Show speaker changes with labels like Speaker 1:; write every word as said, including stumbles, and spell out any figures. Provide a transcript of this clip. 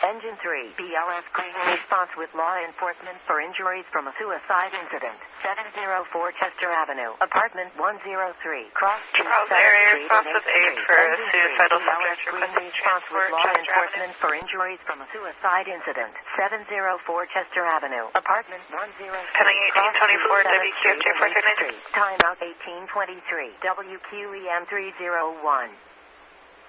Speaker 1: Engine three, B L S Green response with law enforcement for injuries from a suicide incident. seven oh four Chester Avenue, apartment one oh three, cross
Speaker 2: Charles area response with aid for a suicidal subject requesting
Speaker 1: response with
Speaker 2: transport
Speaker 1: law
Speaker 2: Chester
Speaker 1: enforcement
Speaker 2: Avenue.
Speaker 1: for injuries from a suicide incident. seven oh four Chester Avenue, apartment one oh three,
Speaker 2: Pending eighteen twenty-four W Q F two four three nine.
Speaker 1: Timeout eighteen twenty-three, W Q E M three oh one.